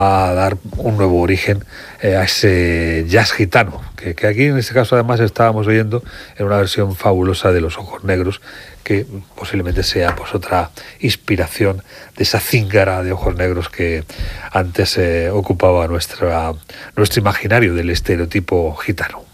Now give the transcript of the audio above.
a dar un nuevo origen a ese jazz gitano, que aquí en este caso además estábamos oyendo en una versión fabulosa de Los Ojos Negros, que posiblemente sea pues otra inspiración de esa cíngara de ojos negros que antes ocupaba nuestro imaginario del estereotipo gitano.